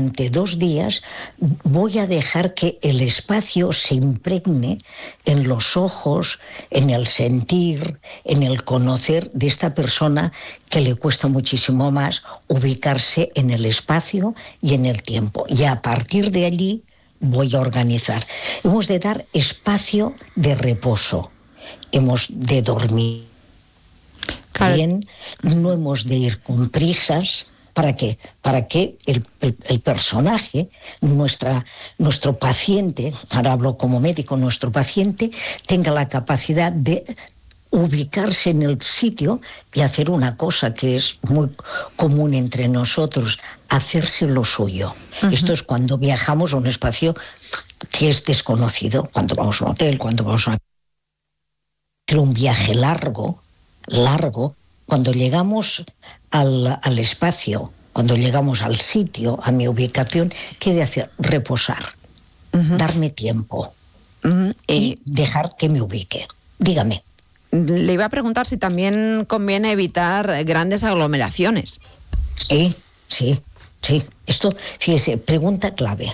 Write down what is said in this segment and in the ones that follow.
durante 2 días voy a dejar que el espacio se impregne en los ojos, en el sentir, en el conocer de esta persona que le cuesta muchísimo más ubicarse en el espacio y en el tiempo. Y a partir de allí voy a organizar. Hemos de dar espacio de reposo. Hemos de dormir bien, no hemos de ir con prisas. ¿Para qué? Para que el personaje, nuestro paciente, ahora hablo como médico, nuestro paciente tenga la capacidad de ubicarse en el sitio y hacer una cosa que es muy común entre nosotros, hacerse lo suyo. Uh-huh. Esto es cuando viajamos a un espacio que es desconocido, cuando vamos a un hotel, cuando vamos a un viaje largo, cuando llegamos al espacio, cuando llegamos al sitio, a mi ubicación, ¿qué he de hacer? Reposar, darme tiempo y dejar que me ubique. Dígame. Le iba a preguntar si también conviene evitar grandes aglomeraciones. Sí. Esto, fíjese, pregunta clave.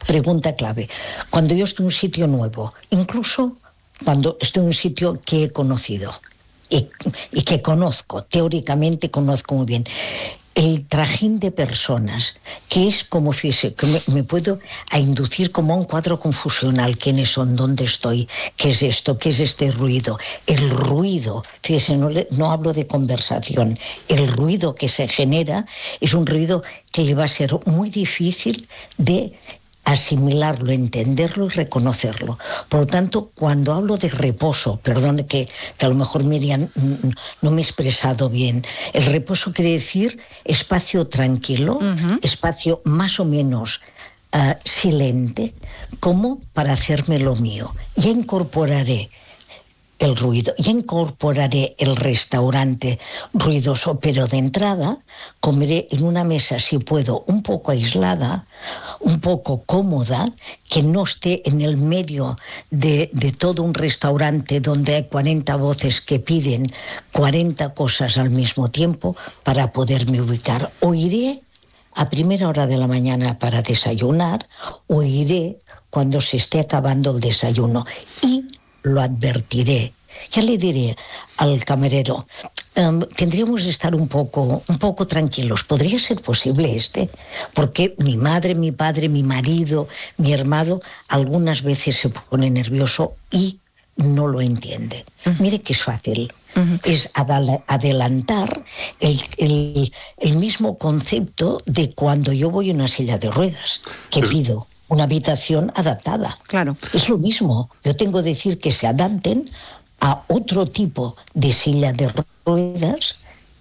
Cuando yo estoy en un sitio nuevo, incluso cuando estoy en un sitio que he conocido y que conozco, teóricamente conozco muy bien, el trajín de personas, que es como, fíjese, que me puedo inducir como a un cuadro confusional. ¿Quiénes son? ¿Dónde estoy? ¿Qué es esto? ¿Qué es este ruido? El ruido, fíjese, no hablo de conversación, el ruido que se genera es un ruido que le va a ser muy difícil de asimilarlo, entenderlo y reconocerlo. Por lo tanto, cuando hablo de reposo, perdone que a lo mejor Miriam no me he expresado bien, el reposo quiere decir espacio tranquilo, espacio más o menos silente, como para hacerme lo mío. Ya incorporaré el ruido, ya incorporaré el restaurante ruidoso, pero de entrada comeré en una mesa, si puedo, un poco aislada, un poco cómoda, que no esté en el medio de todo un restaurante donde hay 40 voces que piden 40 cosas al mismo tiempo para poderme ubicar. O iré a primera hora de la mañana para desayunar, o iré cuando se esté acabando el desayuno y lo advertiré. Ya le diré al camarero, tendríamos de estar un poco tranquilos. ¿Podría ser posible Porque mi madre, mi padre, mi marido, mi hermano, algunas veces se pone nervioso y no lo entiende. Mire que es fácil. Es adelantar el mismo concepto de cuando yo voy en una silla de ruedas, que pido una habitación adaptada. Claro. Es lo mismo. Yo tengo que decir que se adapten a otro tipo de silla de ruedas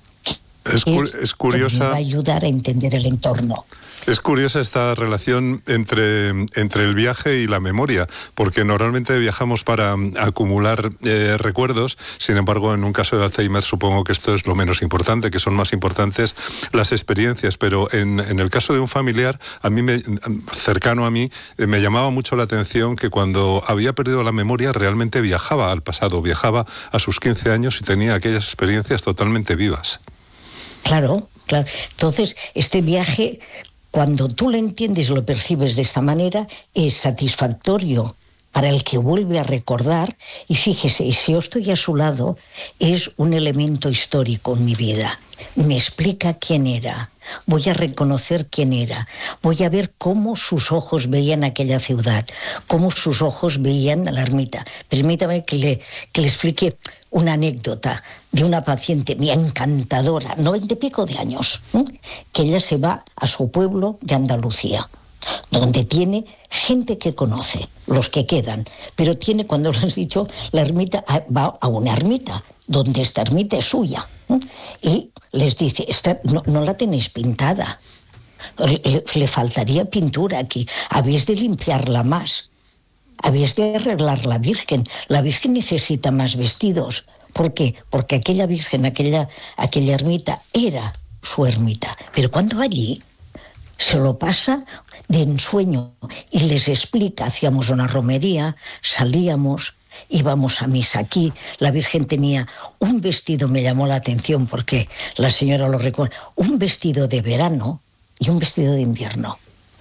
es curiosa, que me va a ayudar a entender el entorno. Es curiosa esta relación entre el viaje y la memoria, porque normalmente viajamos para acumular recuerdos. Sin embargo, en un caso de Alzheimer supongo que esto es lo menos importante, que son más importantes las experiencias. Pero en el caso de un familiar, cercano a mí, me llamaba mucho la atención que cuando había perdido la memoria realmente viajaba al pasado, viajaba a sus 15 años y tenía aquellas experiencias totalmente vivas. Claro. Entonces, este viaje, cuando tú lo entiendes, lo percibes de esta manera, es satisfactorio para el que vuelve a recordar. Y fíjese, si yo estoy a su lado, es un elemento histórico en mi vida. Me explica quién era, voy a reconocer quién era, voy a ver cómo sus ojos veían aquella ciudad, cómo sus ojos veían la ermita. Permítame que le explique una anécdota de una paciente mía encantadora, 90 y pico de años, que ella se va a su pueblo de Andalucía, donde tiene gente que conoce, los que quedan, pero tiene, cuando lo has dicho, la ermita, va a una ermita, donde esta ermita es suya, y les dice, no la tenéis pintada, le faltaría pintura aquí, habéis de limpiarla más. Habéis de arreglar la Virgen necesita más vestidos. ¿Por qué? Porque aquella Virgen, aquella ermita era su ermita, pero cuando va allí se lo pasa de ensueño y les explica. Hacíamos una romería, salíamos, íbamos a misa aquí, la Virgen tenía un vestido, me llamó la atención porque la señora lo recuerda, un vestido de verano y un vestido de invierno.